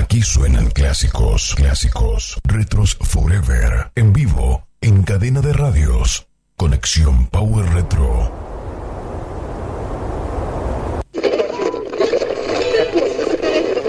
Aquí suenan clásicos, retros forever, en vivo, en cadena de radios. Conexión Power Retro.